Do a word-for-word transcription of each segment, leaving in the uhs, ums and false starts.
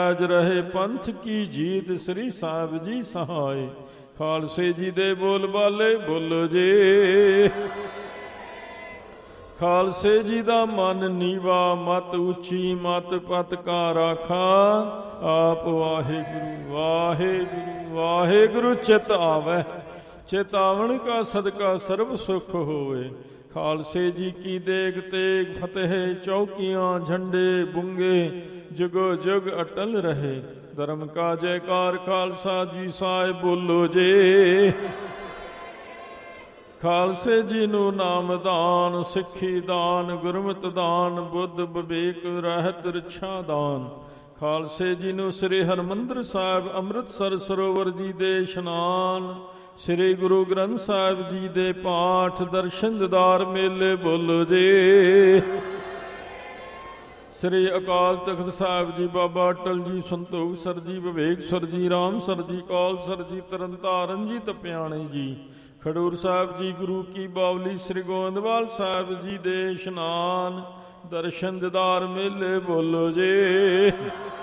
ਰਾਜ ਰਹੇ ਪੰਥ ਕੀ ਜੀਤ, ਸ੍ਰੀ ਸਾਹਿਬ ਜੀ ਸਹਾਏ। ਖਾਲਸੇ ਜੀ ਦੇ ਬੋਲ ਬਾਲੇ ਬੋਲੋ ਜੀ। ਖਾਲਸੇ ਜੀ ਦਾ ਮਨ ਨੀਵਾ, ਮਤ ਉੱਚੀ ਮਤ ਪਤ ਕਾ ਰਾਖਾਂ। ਆਪ ਵਾਹਿਗੁਰੂ ਵਾਹਿਗੁਰੂ ਵਾਹਿਗੁਰੂ ਚਿਤ ਆਵੈ, ਚੇਤਾਵਨ ਕਾ ਸਦਕਾ ਸਰਬ ਸੁਖ ਹੋਵੇ। ਖਾਲਸੇ ਜੀ ਕੀ ਦੇਗ ਤੇਗ ਫਤਿਹ, ਚੌਕੀਆਂ ਝੰਡੇ ਬੁੰਗੇ ਜੁਗੋ ਜੁਗ ਅਟਲ ਰਹੇ। ਧਰਮ ਕਾ ਜੈਕਾਰ ਖਾਲਸਾ ਜੀ ਸਾਹਿਬ ਬੋਲੋ ਜੀ। ਖਾਲਸੇ ਜੀ ਨੂੰ ਨਾਮ ਦਾਨ, ਸਿੱਖੀ ਦਾਨ, ਗੁਰਮਤਿ ਦਾਨ, ਬੁੱਧ ਵਿਵੇਕ ਰਹਿਤ ਰਿਛਾ ਦਾਨ। ਖਾਲਸੇ ਜੀ ਨੂੰ ਸ੍ਰੀ ਹਰਿਮੰਦਰ ਸਾਹਿਬ ਅੰਮ੍ਰਿਤਸਰ ਸਰੋਵਰ ਜੀ ਦੇ ਇਸ਼ਨਾਨ, ਸ੍ਰੀ ਗੁਰੂ ਗ੍ਰੰਥ ਸਾਹਿਬ ਜੀ ਦੇ ਪਾਠ, ਦਰਸ਼ਨ ਦੀਦਾਰ ਮੇਲੇ ਬੋਲੋ ਜੀ। ਸ੍ਰੀ ਅਕਾਲ ਤਖਤ ਸਾਹਿਬ ਜੀ, ਬਾਬਾ ਅਟਲ ਜੀ, ਸੰਤੋਖ ਸਰ ਜੀ, ਵਿਵੇਕ ਸਰ ਜੀ, ਰਾਮ ਸਰ ਜੀ, ਕੌਲ ਸਰ ਜੀ, ਤਰਨ ਤਾਰਨ ਜੀ, ਤਪਿਆਣੇ ਜੀ, ਖਡੂਰ ਸਾਹਿਬ ਜੀ, ਗੁਰੂ ਕੀ ਬਾਵਲੀ, ਸ੍ਰੀ ਗੋਇੰਦਵਾਲ ਸਾਹਿਬ ਜੀ ਦੇ ਇਸ਼ਨਾਨ, ਦਰਸ਼ਨ ਦੀਦਾਰ ਮੇਲੇ ਬੋਲੋ ਜੀ।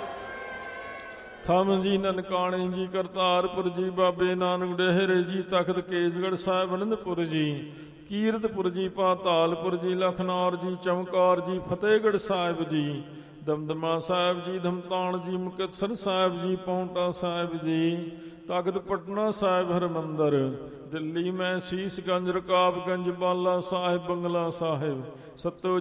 ਥੰਮ ਜੀ, ਨਨਕਾਣੇ ਜੀ, ਕਰਤਾਰਪੁਰ ਜੀ, ਬਾਬੇ ਨਾਨਕ ਡੇਹਰੇ ਜੀ, ਤਖਤ ਕੇਸਗੜ੍ਹ ਸਾਹਿਬ, ਅਨੰਦਪੁਰ ਜੀ, ਕੀਰਤਪੁਰ ਜੀ, ਪਾਤਾਲਪੁਰ ਜੀ, ਲਖਨੌਰ ਜੀ, ਚਮਕੌਰ ਜੀ, ਫਤਿਹਗੜ੍ਹ ਸਾਹਿਬ ਜੀ, ਦਮਦਮਾ ਸਾਹਿਬ ਜੀ, ਧਮਤਾਣ ਜੀ, ਮੁਕਤਸਰ ਸਾਹਿਬ ਜੀ, ਪੌਂਟਾ ਸਾਹਿਬ ਜੀ, ਤਖਤ ਪਟਨਾ ਸਾਹਿਬ, ਹਰਿਮੰਦਰ, ਦਿੱਲੀ ਮੈਂ ਸੀਸਗੰਜ, ਰਕਾਬਗੰਜ, ਬਾਲਾ ਸਾਹਿਬ, ਬੰਗਲਾ ਸਾਹਿਬ, ਸਤੋ